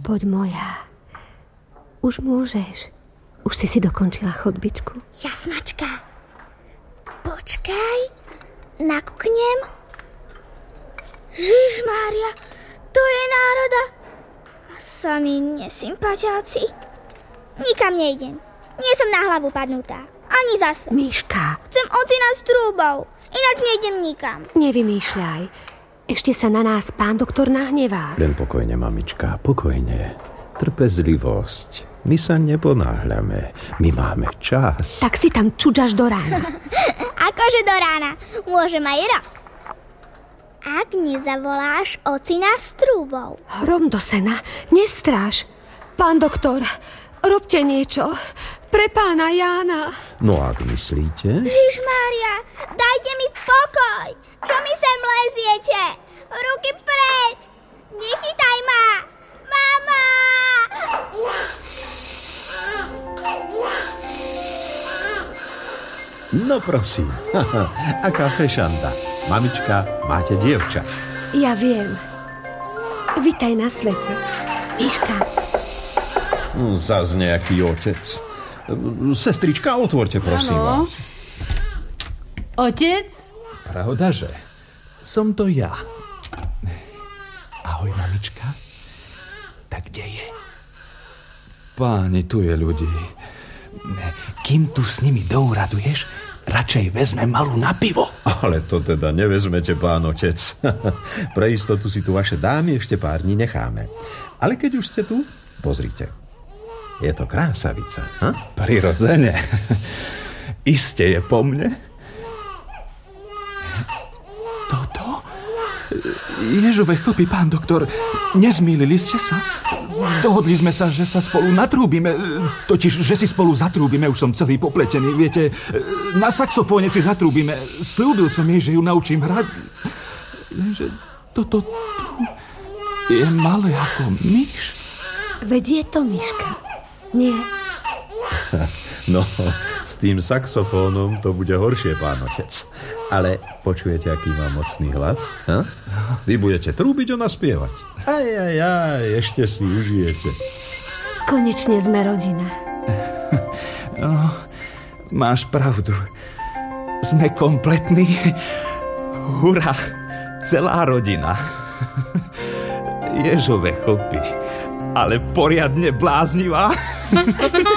poď moja. Už môžeš. Už si dokončila chodbičku. Jasnačka. Počkaj. Nakúknem. Žižmária, to je národa. A sami nesympatiáci. Nikam nejdem. Nie som na hlavu padnutá. Ani zase. Miška. Chcem ocina s trúbou. Ináč nejdem nikam. Nevymýšľaj. Ešte sa na nás pán doktor nahnevá. Len pokojne, mamička, pokojne. Trpezlivosť. My sa neponáhľame. My máme čas. Tak si tam čudžaš do rána. Akože do rána. Môžem aj rok. Ak nezavoláš ocina s trúbou. Hrom do sena, nestráž. Pán doktor, robte niečo. Pre pána Jána. No ak myslíte? Žižmária, dajte mi pokoj. Čo mi sem leziete? Ruky preč. Nechytaj ma. Mama! No prosím. Aká fešanda. Mamička, máte dievča. Ja viem. Vitaj na svete. Miška. Zas nejaký otec. Sestrička, otvorte, prosím vás. Otec? Pravdaže? Som to ja. Ahoj, mamička. Tak kde je? Páni, tu je ľudí. Kým tu s nimi douraduješ, radšej vezme malú na pivo. Ale to teda nevezmete, pán otec. Pre istotu si tu vaše dámy ešte pár dní necháme. Ale keď už ste tu, pozrite. Je to krásavica, ha? Prirodzene. Iste je po mne. Toto? Ježové chlpy, pán doktor, nezmýlili ste sa? Dohodli sme sa, že sa spolu natrúbime. Totiž, že si spolu zatrúbime. Už som celý popletený, viete. Na saxofóne si zatrúbime. Sľúbil som jej, že ju naučím hrať. Lenže toto tu je malé ako myš. Veď je to myška. Nie. No, s tým saxofónom to bude horšie, pán otec. Ale počujete, aký má mocný hlas? Ha? Vy budete trúbiť, ona spievať. Aj, ešte si užijete. Konečne sme rodina. No, máš pravdu. Sme kompletní. Hurá, celá rodina. Ježové chlpy, ale poriadne bláznivá.